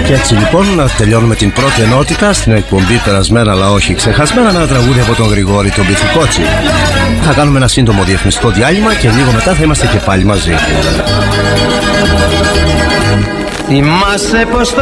Και έτσι λοιπόν να τελειώνουμε την πρώτη ενότητα στην εκπομπή Περασμένα αλλά όχι ξεχασμένα, με ένα τραγούδι από τον Γρηγόρη τον Πυθικότσι. Θα κάνουμε ένα σύντομο διαφημιστικό διάλειμμα και λίγο μετά θα είμαστε και πάλι μαζί.